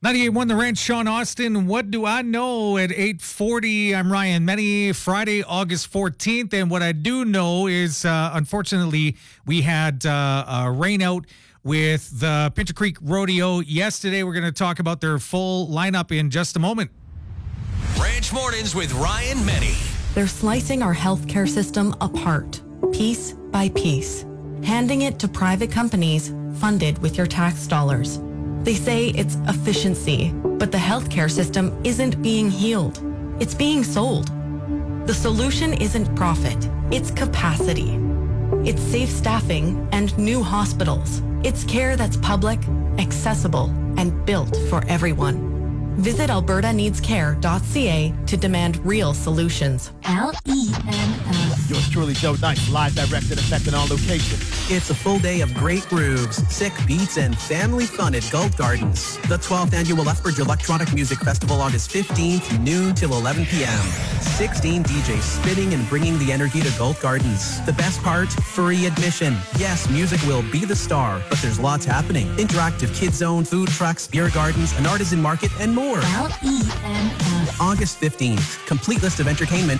98.1 The Ranch, Sean Austin. What do I know at 8:40? I'm Ryan Menny. Friday, August 14th. And what I do know is, unfortunately, we had a rain out with the Pincher Creek Rodeo yesterday. We're going to talk about their full lineup in just a moment. Ranch Mornings with Ryan Menny. They're slicing our healthcare system apart, piece by piece, handing it to private companies funded with your tax dollars. They say it's efficiency, but the healthcare system isn't being healed. It's being sold. The solution isn't profit, it's capacity. It's safe staffing and new hospitals. It's care that's public, accessible, and built for everyone. Visit albertaneedscare.ca to demand real solutions. LEMF. Yours truly, Joe Knight, live, directed, effective on location. It's a full day of great grooves, sick beats, and family fun at Gulf Gardens. The 12th Annual Lethbridge Electronic Music Festival, August 15th, noon till 11 p.m. 16 DJs spinning and bringing the energy to Gulf Gardens. The best part, free admission. Yes, music will be the star, but there's lots happening. Interactive kids zone, food trucks, beer gardens, an artisan market, and more. LEMF. August 15th. Complete list of entertainment,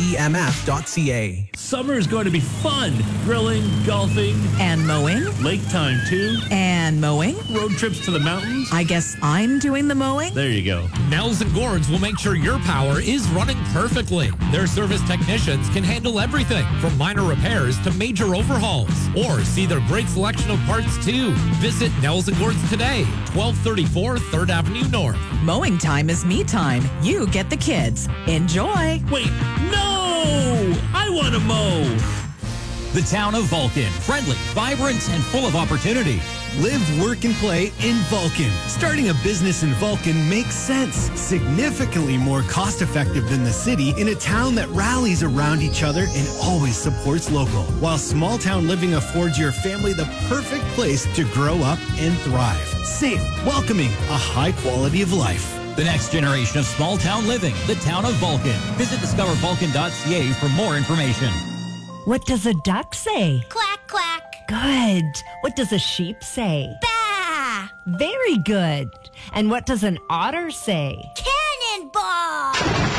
lemf.ca. Summer is going to be fun. Grilling, golfing. And mowing. Lake time, too. And mowing. Road trips to the mountains. I guess I'm doing the mowing. There you go. Nels and Gourds will make sure your power is running perfectly. Their service technicians can handle everything from minor repairs to major overhauls. Or see their great selection of parts, too. Visit Nels and Gourds today, 1234 3rd Avenue North. Mowing time is me time. You get the kids. Enjoy. Wait, no! I want to mow. The town of Vulcan. Friendly, vibrant, and full of opportunity. Live, work, and play in Vulcan. Starting a business in Vulcan makes sense. Significantly more cost-effective than the city in a town that rallies around each other and always supports local. While small-town living affords your family the perfect place to grow up and thrive. Safe, welcoming, a high quality of life. The next generation of small-town living. The town of Vulcan. Visit discovervulcan.ca for more information. What does a duck say? Quack, quack. Good. What does a sheep say? Bah! Very good. And what does an otter say? Cannonball!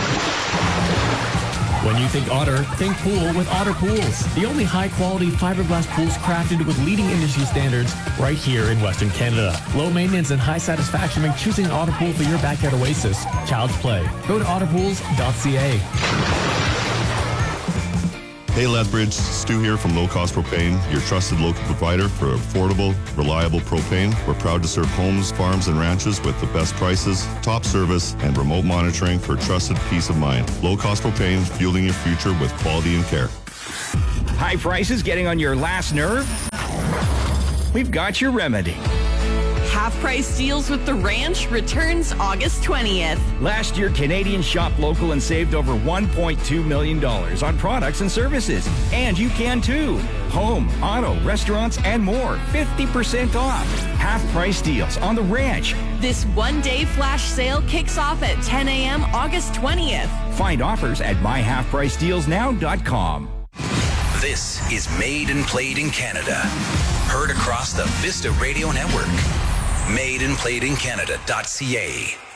When you think otter, think pool with Otter Pools. The only high-quality fiberglass pools crafted with leading industry standards right here in Western Canada. Low maintenance and high satisfaction make choosing an Otter Pool for your backyard oasis. Child's play. Go to otterpools.ca. Hey Lethbridge, Stu here from Low Cost Propane, your trusted local provider for affordable, reliable propane. We're proud to serve homes, farms, and ranches with the best prices, top service, and remote monitoring for trusted peace of mind. Low Cost Propane, fueling your future with quality and care. High prices getting on your last nerve? We've got your remedy. Half-price deals with the Ranch returns August 20th. Last year, Canadians shopped local and saved over $1.2 million on products and services. And you can too. Home, auto, restaurants, and more. 50% off. Half-price deals on the Ranch. This one-day flash sale kicks off at 10 a.m. August 20th. Find offers at myhalfpricedealsnow.com. This is Made and Played in Canada. Heard across the Vista Radio Network. Madeandplayedincanada.ca.